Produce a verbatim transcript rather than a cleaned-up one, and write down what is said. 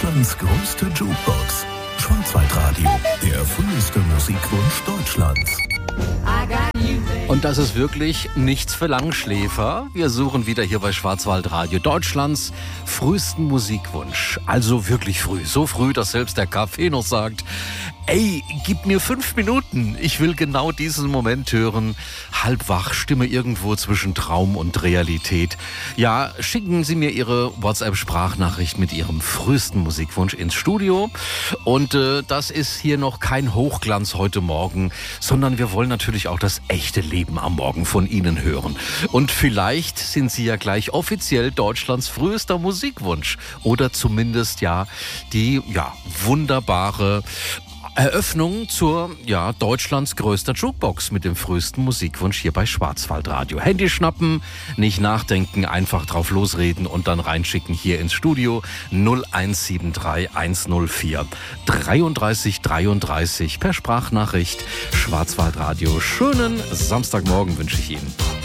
Deutschlands größte Jukebox. Schwarzwaldradio, der früheste Musikwunsch Deutschlands. Und das ist wirklich nichts für Langschläfer. Wir suchen wieder hier bei Schwarzwaldradio Deutschlands frühesten Musikwunsch. Also wirklich früh. So früh, dass selbst der Kaffee noch sagt, ey, gib mir fünf Minuten. Ich will genau diesen Moment hören. Halb wach, Stimme irgendwo zwischen Traum und Realität. Ja, schicken Sie mir Ihre WhatsApp-Sprachnachricht mit Ihrem frühesten Musikwunsch ins Studio. Und äh, das ist hier noch kein Hochglanz heute Morgen, sondern wir wollen natürlich auch das echte Leben am Morgen von Ihnen hören. Und vielleicht sind Sie ja gleich offiziell Deutschlands frühester Musikwunsch. Oder zumindest ja die ja wunderbare Eröffnung zur ja, Deutschlands größter Jukebox mit dem frühesten Musikwunsch hier bei Schwarzwaldradio. Handy schnappen, nicht nachdenken, einfach drauf losreden und dann reinschicken hier ins Studio null eins sieben drei eins null vier dreiunddreißig dreiunddreißig per Sprachnachricht Schwarzwaldradio. Schönen Samstagmorgen wünsche ich Ihnen.